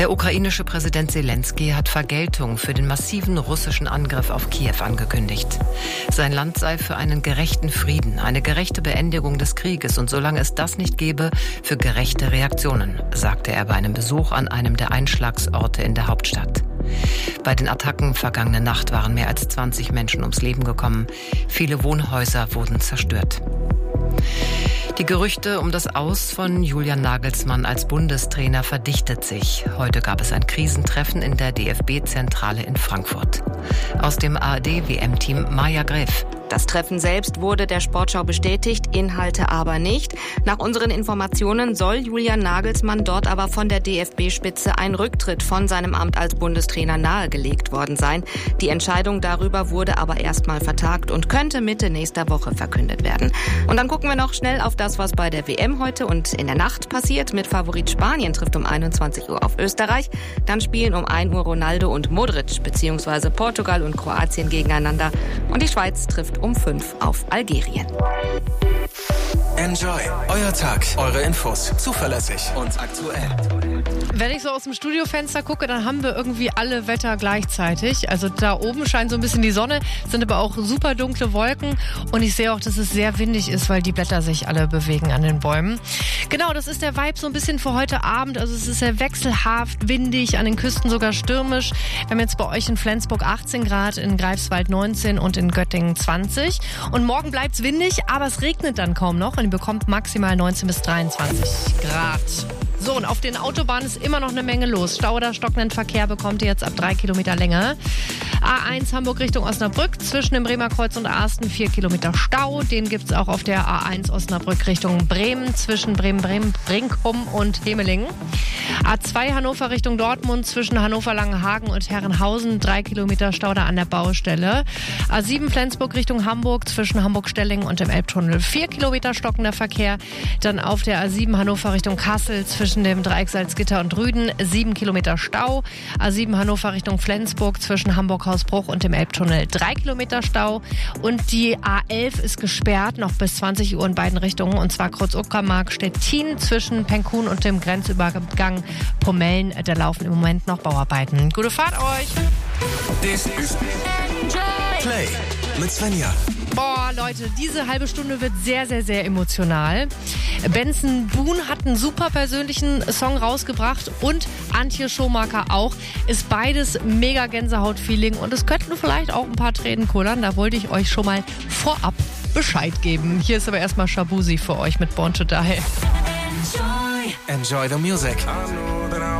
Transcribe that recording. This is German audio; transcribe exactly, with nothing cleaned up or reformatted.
Der ukrainische Präsident Selenskyj hat Vergeltung für den massiven russischen Angriff auf Kiew angekündigt. Sein Land sei für einen gerechten Frieden, eine gerechte Beendigung des Krieges und solange es das nicht gebe, für gerechte Reaktionen, sagte er bei einem Besuch an einem der Einschlagsorte in der Hauptstadt. Bei den Attacken vergangene Nacht waren mehr als zwanzig Menschen ums Leben gekommen. Viele Wohnhäuser wurden zerstört. Die Gerüchte um das Aus von Julian Nagelsmann als Bundestrainer verdichtet sich. Heute gab es ein Krisentreffen in der D F B-Zentrale in Frankfurt. Aus dem A R D-W M-Team Maja Greff. Das Treffen selbst wurde der Sportschau bestätigt, Inhalte aber nicht. Nach unseren Informationen soll Julian Nagelsmann dort aber von der D F B-Spitze ein Rücktritt von seinem Amt als Bundestrainer nahegelegt worden sein. Die Entscheidung darüber wurde aber erstmal vertagt und könnte Mitte nächster Woche verkündet werden. Und dann gucken wir noch schnell auf das, was bei der W M heute und in der Nacht passiert. Mit Favorit Spanien trifft um einundzwanzig Uhr auf Österreich. Dann spielen um ein Uhr Ronaldo und Modric bzw. Portugal und Kroatien gegeneinander. Und die Schweiz trifft um fünf auf Algerien. Enjoy. Euer Tag. Eure Infos. Zuverlässig und aktuell. Wenn ich so aus dem Studiofenster gucke, dann haben wir irgendwie alle Wetter gleichzeitig. Also da oben scheint so ein bisschen die Sonne, sind aber auch super dunkle Wolken. Und ich sehe auch, dass es sehr windig ist, weil die Blätter sich alle bewegen an den Bäumen. Genau, das ist der Vibe so ein bisschen für heute Abend. Also es ist sehr wechselhaft, windig, an den Küsten sogar stürmisch. Wir haben jetzt bei euch in Flensburg achtzehn Grad, in Greifswald neunzehn und in Göttingen zwanzig. Und morgen bleibt es windig, aber es regnet dann kaum noch. Und ihr bekommt maximal neunzehn bis dreiundzwanzig Grad. So, und auf den Autobahnen ist immer noch eine Menge los. Stau oder stockenden Verkehr bekommt ihr jetzt ab drei Kilometer Länge. A eins Hamburg Richtung Osnabrück, zwischen dem Bremer Kreuz und Asten vier Kilometer Stau. Den gibt's auch auf der A eins Osnabrück Richtung Bremen, zwischen Bremen, Bremen, Brinkum und Hemelingen. A zwei Hannover Richtung Dortmund, zwischen Hannover-Langenhagen und Herrenhausen, drei Kilometer Stau da an der Baustelle. A sieben Flensburg Richtung Hamburg, zwischen Hamburg-Stellingen und dem Elbtunnel, vier Kilometer stockender Verkehr. Dann auf der A sieben Hannover Richtung Kassel, zwischen dem Dreieck Salzgitter und Rüden, sieben Kilometer Stau. A sieben Hannover Richtung Flensburg, zwischen Hamburg-Hausbruch und dem Elbtunnel, drei Kilometer Stau. Und die A elf ist gesperrt, noch bis zwanzig Uhr in beiden Richtungen. Und zwar Kreuz-Uckermark-Stettin, zwischen Penkun und dem Grenzübergang Pomellen. Da laufen im Moment noch Bauarbeiten. Gute Fahrt euch! Das ist Play mit Svenja. Boah, Leute, diese halbe Stunde wird sehr, sehr, sehr emotional. Benson Boone hat einen super persönlichen Song rausgebracht und Antje Schomaker auch. Ist beides mega Gänsehaut-Feeling und es könnten vielleicht auch ein paar Tränen kullern. Da wollte ich euch schon mal vorab Bescheid geben. Hier ist aber erstmal Shabuzi für euch mit Born to Die. Enjoy the music.